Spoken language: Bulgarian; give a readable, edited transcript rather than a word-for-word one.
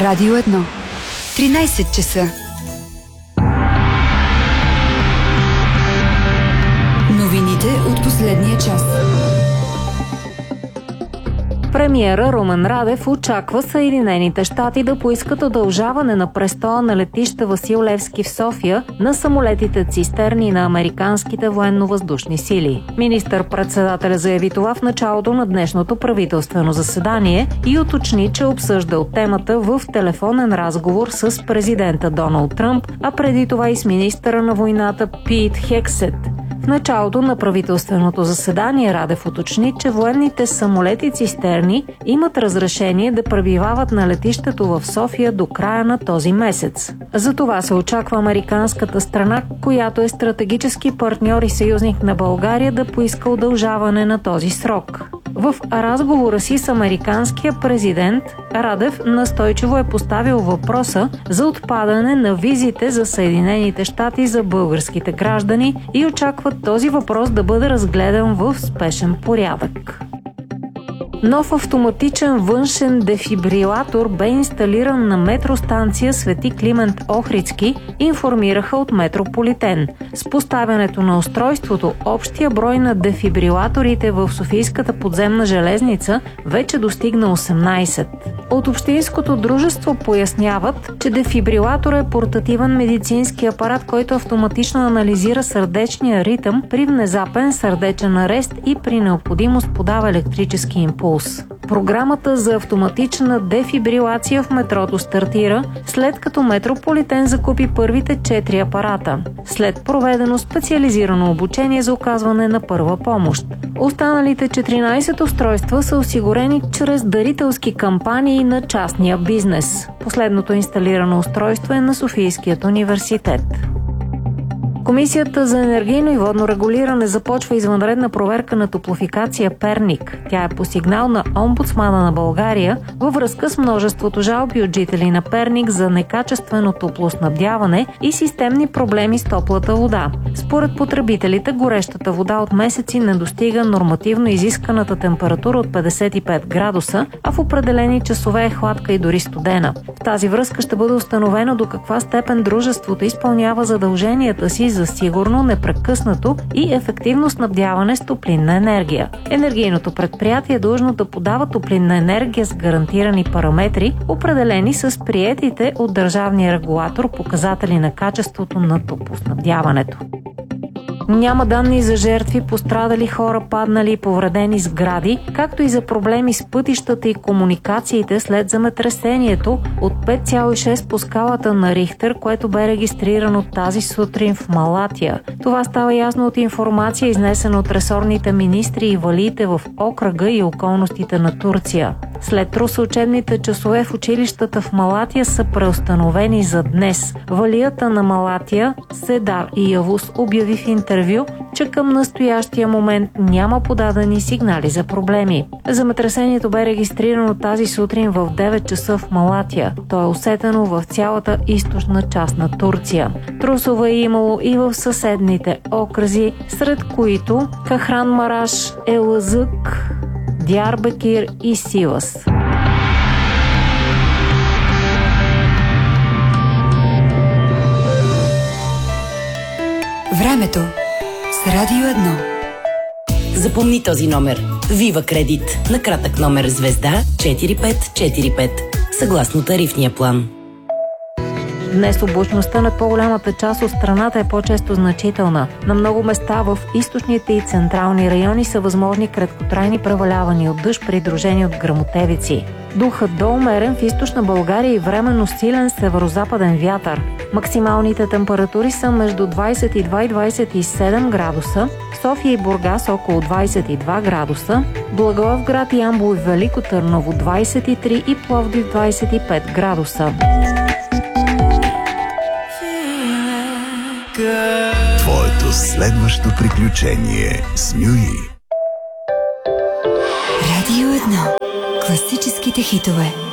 Радио 1. 13 часа. Новините от последния час. Премиера Румен Радев очаква Съединените щати да поискат удължаване на престоя на летище Васил Левски в София на самолетите цистерни на американските военно-въздушни сили. Министър-председателя заяви това в началото на днешното правителствено заседание и уточни, че обсъждал темата в телефонен разговор с президента Доналд Тръмп, а преди това и с министъра на войната Пит Хексет. В началото на правителственото заседание Радев уточни, че военните самолети-цистерни имат разрешение да пребивават на летището в София до края на този месец. За това се очаква американската страна, която е стратегически партньор и съюзник на България, да поиска удължаване на този срок. В разговора си с американския президент Радев настойчиво е поставил въпроса за отпадане на визите за Съединените щати за българските граждани и очаква този въпрос да бъде разгледан в спешен порядък. Нов автоматичен външен дефибрилатор бе инсталиран на метростанция Свети Климент Охридски, информираха от Метрополитен. С поставянето на устройството, общия брой на дефибрилаторите в Софийската подземна железница вече достигна 18. От Общинското дружество поясняват, че дефибрилатор е портативен медицински апарат, който автоматично анализира сърдечния ритъм при внезапен сърдечен арест и при необходимост подава електрически импулс. Програмата за автоматична дефибрилация в метрото стартира, след като Метрополитен закупи първите 4 апарата, след проведено специализирано обучение за оказване на първа помощ. Останалите 14 устройства са осигурени чрез дарителски кампании на частния бизнес. Последното инсталирано устройство е на Софийският университет. Комисията за енергийно и водно регулиране започва извънредна проверка на Топлофикация Перник. Тя е по сигнал на омбудсмана на България във връзка с множеството жалби от жители на Перник за некачествено топлоснабдяване и системни проблеми с топлата вода. Според потребителите, горещата вода от месеци не достига нормативно изисканата температура от 55 градуса, а в определени часове е хладка и дори студена. В тази връзка ще бъде установено до каква степен дружеството изпълнява задълженията си за сигурно, непрекъснато и ефективно снабдяване с топлинна енергия. Енергийното предприятие е длъжно да подава топлинна енергия с гарантирани параметри, определени с приетите от държавния регулатор показатели на качеството на топлоснабдяването. Няма данни за жертви, пострадали хора, паднали и повредени сгради, както и за проблеми с пътищата и комуникациите след земетресението от 5,6 по скалата на Рихтер, което бе регистрирано тази сутрин в Малатия. Това става ясно от информация, изнесена от ресорните министри и валиите в окръга и околностите на Турция. След труса учебните часове в училищата в Малатия са преустановени за днес. Валията на Малатия, Седар и Явус обяви в интервю, че към настоящия момент няма подадени сигнали за проблеми. Земетресението бе регистрирано тази сутрин в 9 часа в Малатия. То е усетено в цялата източна част на Турция. Трусове е имало и в съседните окръзи, сред които Кахран-Мараш, Елазък, Диарбекир и Сивас. Времето с Радио 1. Запомни този номер. Вива Кредит. На кратък номер звезда 4545. Съгласно тарифния план. Днес облачността над по-голямата част от страната е по-често значителна. На много места в източните и централни райони са възможни краткотрайни превалявания от дъжд, придружени от гръмотевици. Духът до умерен в източна България и временно силен северозападен вятър. Максималните температури са между 22 и 27 градуса, София и Бургас около 22 градуса, Благоевград, Ямбол и Велико Търново 23 и Пловдив 25 градуса. Твоето следващо приключение с Нюи. Радио 1. Класическите хитове.